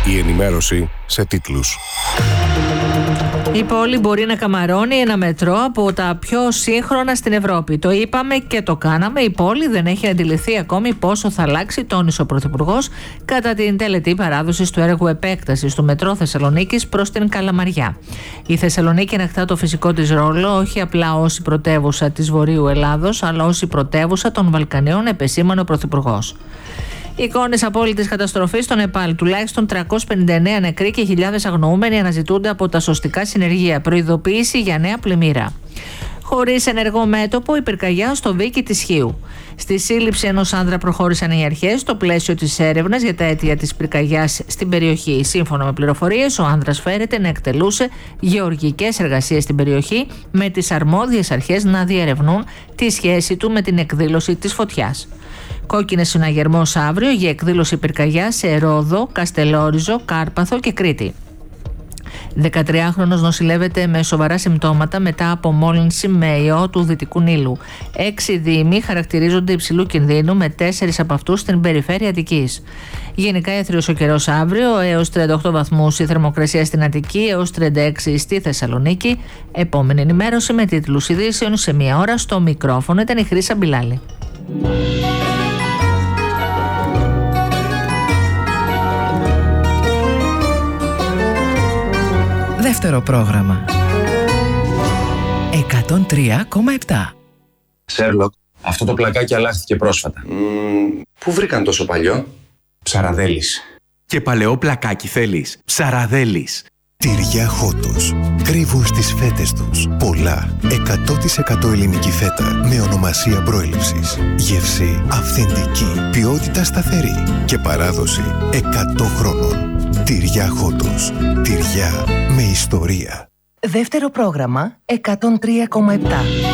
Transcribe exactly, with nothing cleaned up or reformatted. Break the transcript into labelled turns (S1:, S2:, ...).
S1: Η ενημέρωση σε τίτλους.
S2: Η πόλη μπορεί να καμαρώνει ένα μετρό από τα πιο σύγχρονα στην Ευρώπη. Το είπαμε και το κάναμε. Η πόλη δεν έχει αντιληφθεί ακόμη πόσο θα αλλάξει, τόνισε ο Πρωθυπουργός κατά την τελετή παράδοσης του έργου επέκτασης του μετρό Θεσσαλονίκης προς την Καλαμαριά. Η Θεσσαλονίκη ανακτά το φυσικό της ρόλο όχι απλά ως η πρωτεύουσα της Βορείου Ελλάδος, αλλά ως η πρωτεύουσα των Βαλκανίων, επεσήμανε ο Πρωθυπουργός. Εικόνες απόλυτης καταστροφής στο Νεπάλ. Τουλάχιστον τριακόσιοι πενήντα εννέα νεκροί και χιλιάδες αγνοούμενοι αναζητούνται από τα σωστικά συνεργεία. Προειδοποίηση για νέα πλημμύρα. Χωρίς ενεργό μέτωπο, η πυρκαγιά στο Βίκι της Χίου. Στη σύλληψη ενός άνδρα προχώρησαν οι αρχές στο πλαίσιο της έρευνας για τα αίτια της πυρκαγιάς στην περιοχή. Σύμφωνα με πληροφορίες, ο άνδρας φέρεται να εκτελούσε γεωργικές εργασίες στην περιοχή, με τις αρμόδιες αρχές να διερευνούν τη σχέση του με την εκδήλωση της φωτιάς. Κόκκινες συναγερμός αύριο για εκδήλωση πυρκαγιάς σε Ρόδο, Καστελόριζο, Κάρπαθο και Κρήτη. δεκατριάχρονος νοσηλεύεται με σοβαρά συμπτώματα μετά από μόλυνση με ιό του Δυτικού Νείλου. Έξι δήμοι χαρακτηρίζονται υψηλού κινδύνου, με τέσσερις από αυτούς στην περιφέρεια Αττικής. Γενικά έθριος ο καιρός αύριο, έως τριάντα οκτώ βαθμούς η θερμοκρασία στην Αττική, έως τριάντα έξι στη Θεσσαλονίκη. Επόμενη ενημέρωση με τίτλους ειδήσεων σε μία ώρα. Στο μικρόφωνο ήταν η Χρύσα Μπιλάλη.
S3: Δεύτερο πρόγραμμα. εκατόν τρία κόμμα επτά.
S4: Σέρλοκ, αυτό το πλακάκι αλλάχθηκε πρόσφατα. Mm, πού βρήκαν τόσο παλιό? Ψαραδέλης.
S5: Και παλαιό πλακάκι θέλεις? Ψαραδέλης.
S6: Τυριά Χότος. Κρύβουν στις φέτες τους πολλά εκατό τοις εκατό ελληνική φέτα με ονομασία προέλευσης. Γεύση αυθεντική, ποιότητα σταθερή και παράδοση εκατό χρόνων. Τυριά Χότος. Τυριά με ιστορία.
S3: Δεύτερο πρόγραμμα εκατόν τρία κόμμα επτά.